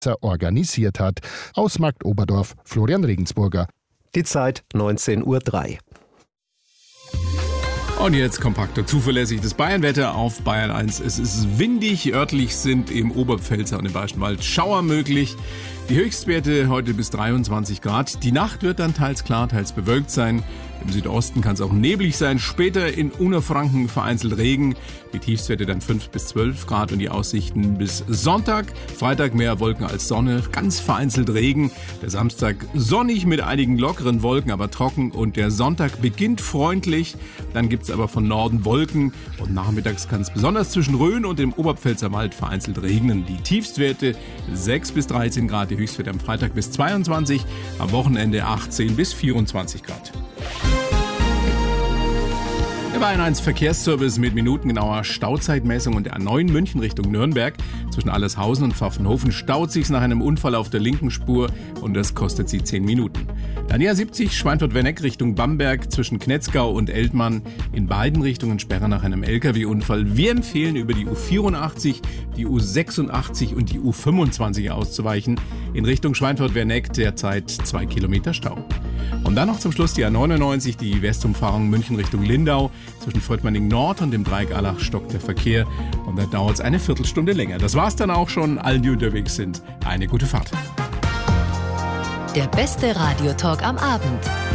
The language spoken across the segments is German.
organisiert hat. Aus Marktoberdorf, Florian Regensburger. Die Zeit 19:03 Uhr. Und jetzt kompakt und zuverlässig das Bayernwetter auf Bayern 1. Es ist windig, örtlich sind im Oberpfälzer und im Bayerischen Wald Schauer möglich. Die Höchstwerte heute bis 23 Grad. Die Nacht wird dann teils klar, teils bewölkt sein. Im Südosten kann es auch neblig sein. Später in Unterfranken vereinzelt Regen. Die Tiefstwerte dann 5 bis 12 Grad und die Aussichten bis Sonntag. Freitag mehr Wolken als Sonne, ganz vereinzelt Regen. Der Samstag sonnig mit einigen lockeren Wolken, aber trocken. Und der Sonntag beginnt freundlich. Dann gibt es aber von Norden Wolken. Und nachmittags kann es besonders zwischen Rhön und dem Oberpfälzer Wald vereinzelt regnen. Die Tiefstwerte 6 bis 13 Grad. Die Höchstwerte am Freitag bis 22. Am Wochenende 18 bis 24 Grad. Der Bayern 1 Verkehrsservice mit minutengenauer Stauzeitmessung und der A9 München Richtung Nürnberg. Zwischen Allershausen und Pfaffenhofen staut sich's nach einem Unfall auf der linken Spur und das kostet sie 10 Minuten. Dann A70 Schweinfurt-Werneck Richtung Bamberg zwischen Knetzgau und Eltmann. In beiden Richtungen Sperre nach einem LKW-Unfall. Wir empfehlen über die U84, die U86 und die U25 auszuweichen. In Richtung Schweinfurt-Werneck derzeit 2 Kilometer Stau. Und dann noch zum Schluss die A99, die Westumfahrung München Richtung Lindau. Zwischen Fröttmanning Nord und dem Dreieck Allach stockt der Verkehr und da dauert es eine Viertelstunde länger. Das war's dann auch schon. Allen, die unterwegs sind, eine gute Fahrt. Der beste Radiotalk am Abend.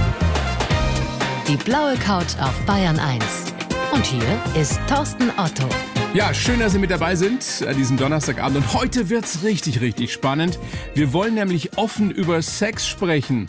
Die blaue Couch auf Bayern 1. Und hier ist Thorsten Otto. Ja, schön, dass Sie mit dabei sind an diesem Donnerstagabend. Und heute wird's richtig, richtig spannend. Wir wollen nämlich offen über Sex sprechen.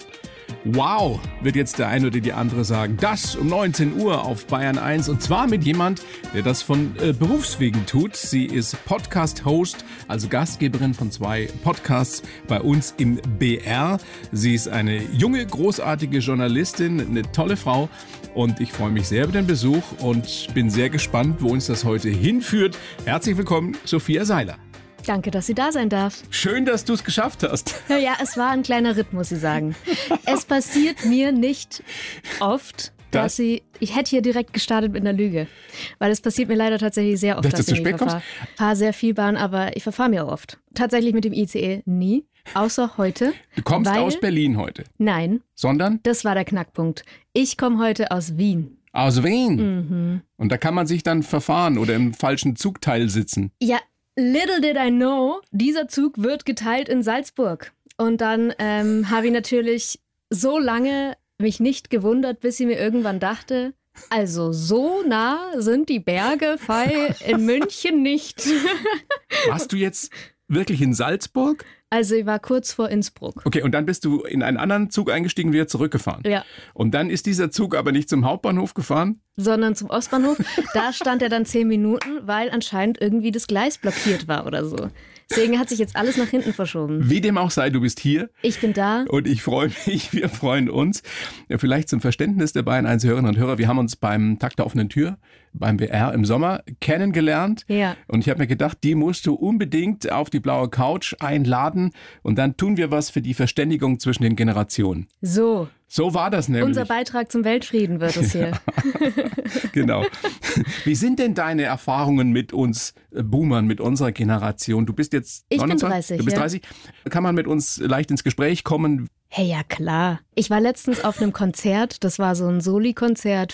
Wow, wird jetzt der eine oder die andere sagen. Das um 19 Uhr auf Bayern 1 und zwar mit jemand, der das von Berufswegen tut. Sie ist Podcast-Host, also Gastgeberin von 2 Podcasts bei uns im BR. Sie ist eine junge, großartige Journalistin, eine tolle Frau und ich freue mich sehr über den Besuch und bin sehr gespannt, wo uns das heute hinführt. Herzlich willkommen, Sophia Seiler. Danke, dass sie da sein darf. Schön, dass du es geschafft hast. Ja, es war ein kleiner Ritt, muss ich sagen. Es passiert mir nicht oft, dass ich hätte hier direkt gestartet mit einer Lüge. Weil es passiert mir leider tatsächlich sehr oft, dass du zu spät kommst? Ich fahre sehr viel Bahn, aber ich verfahre mir oft. Tatsächlich mit dem ICE nie, außer heute. Du kommst aus Berlin heute? Nein. Sondern? Das war der Knackpunkt. Ich komme heute aus Wien. Aus Wien? Mhm. Und da kann man sich dann verfahren oder im falschen Zugteil sitzen? Ja. Little did I know, dieser Zug wird geteilt in Salzburg. Und dann habe ich natürlich so lange mich nicht gewundert, bis ich mir irgendwann dachte, also so nah sind die Berge in München nicht. Warst du jetzt wirklich in Salzburg? Also ich war kurz vor Innsbruck. Okay, und dann bist du in einen anderen Zug eingestiegen, wieder zurückgefahren. Ja. Und dann ist dieser Zug aber nicht zum Hauptbahnhof gefahren? Sondern zum Ostbahnhof. Da stand er dann 10 Minuten, weil anscheinend irgendwie das Gleis blockiert war oder so. Deswegen hat sich jetzt alles nach hinten verschoben. Wie dem auch sei, du bist hier. Ich bin da. Und ich freue mich, wir freuen uns. Ja, vielleicht zum Verständnis der Bayern 1 Hörerinnen und Hörer. Wir haben uns beim Tag der offenen Tür, beim BR im Sommer kennengelernt. Ja. Und ich habe mir gedacht, die musst du unbedingt auf die blaue Couch einladen. Und dann tun wir was für die Verständigung zwischen den Generationen. So war das nämlich. Unser Beitrag zum Weltfrieden wird es hier. Genau. Wie sind denn deine Erfahrungen mit uns Boomern, mit unserer Generation? Du bist jetzt 29? Ich bin 30. Du bist 30. Kann man mit uns leicht ins Gespräch kommen? Hey, ja klar. Ich war letztens auf einem Konzert. Das war so ein Soli-Konzert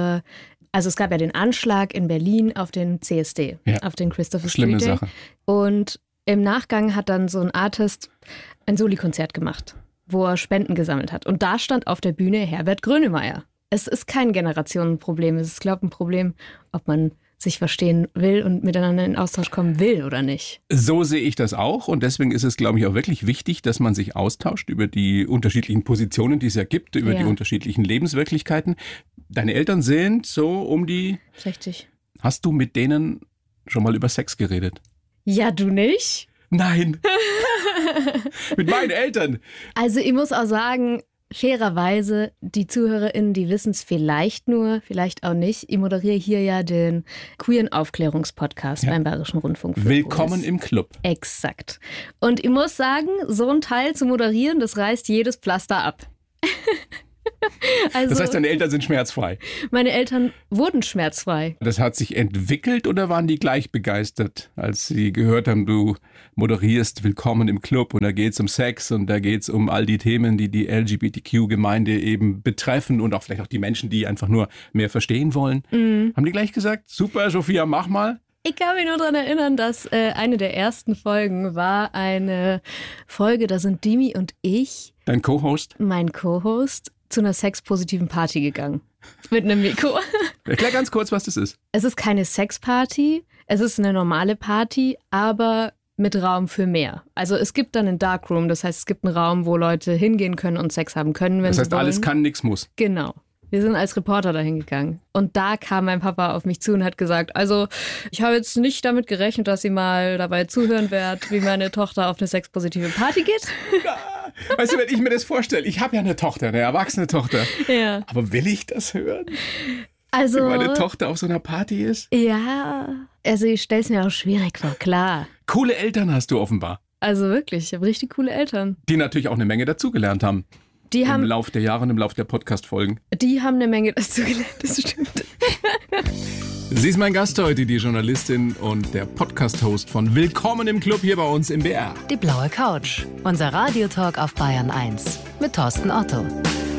also es gab ja den Anschlag in Berlin auf den CSD, auf den Christopher Street Day. Schlimme Sache. Und im Nachgang hat dann so ein Artist ein Soli-Konzert gemacht, wo er Spenden gesammelt hat. Und da stand auf der Bühne Herbert Grönemeyer. Es ist kein Generationenproblem. Es ist, glaube ich, ein Problem, ob man sich verstehen will und miteinander in Austausch kommen will oder nicht. So sehe ich das auch. Und deswegen ist es, glaube ich, auch wirklich wichtig, dass man sich austauscht über die unterschiedlichen Positionen, die es ja gibt, über die unterschiedlichen Lebenswirklichkeiten. Deine Eltern sind so um die 60. Hast du mit denen schon mal über Sex geredet? Ja, du nicht? Nein. Mit meinen Eltern. Also ich muss auch sagen, fairerweise, die ZuhörerInnen, die wissen es vielleicht nur, vielleicht auch nicht. Ich moderiere hier ja den queeren Aufklärungspodcast beim Bayerischen Rundfunk. Willkommen im Club. Exakt. Und ich muss sagen, so ein Teil zu moderieren, das reißt jedes Pflaster ab. Also, Das heißt, deine Eltern sind schmerzfrei. meine Eltern wurden schmerzfrei. Das hat sich entwickelt oder waren die gleich begeistert, als sie gehört haben, du moderierst Willkommen im Club und da geht es um Sex und da geht es um all die Themen, die die LGBTQ-Gemeinde eben betreffen und auch vielleicht auch die Menschen, die einfach nur mehr verstehen wollen. Haben die gleich gesagt, super, Sophia, mach mal? Ich kann mich nur daran erinnern, dass eine der ersten Folgen war eine Folge, da sind Dimi und ich, Dein Co-Host? mein Co-Host, zu einer sexpositiven Party gegangen. Mit einem Mikro. Erklär ganz kurz, was das ist. Es ist keine Sexparty, es ist eine normale Party, aber mit Raum für mehr. Also es gibt dann einen Darkroom, das heißt, es gibt einen Raum, wo Leute hingehen können und Sex haben können, wenn Das heißt, sie wollen. alles kann, nichts muss. Genau. Wir sind als Reporter dahin gegangen. Und da kam mein Papa auf mich zu und hat gesagt, also ich habe jetzt nicht damit gerechnet, dass Sie mal dabei zuhören wird, wie meine Tochter auf eine sexpositive Party geht. Weißt du, wenn ich mir das vorstelle, ich habe ja eine Tochter, eine erwachsene Tochter. Ja. Aber will ich das hören? Also, Wenn meine Tochter auf so einer Party ist? ja, also ich stelle es mir auch schwierig vor, klar. Coole Eltern hast du offenbar, Also wirklich, ich habe richtig coole Eltern. die natürlich auch eine Menge dazugelernt haben. Die Im haben, Lauf der Jahre und im Lauf der Podcast-Folgen. eine Menge dazu gelernt, das stimmt. Sie ist mein Gast heute, die Journalistin und der Podcast-Host von Willkommen im Club hier bei uns im BR. Die blaue Couch. Unser Radiotalk auf Bayern 1 mit Thorsten Otto.